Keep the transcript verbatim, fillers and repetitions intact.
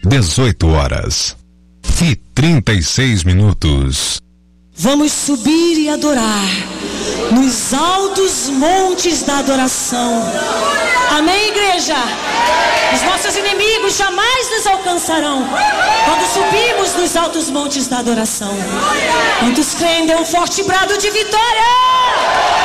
dezoito horas e trinta e seis minutos. Vamos subir e adorar nos altos montes da adoração. Amém, igreja? Os nossos inimigos jamais nos alcançarão quando subimos nos altos montes da adoração. Quantos creem, dê um forte brado de vitória!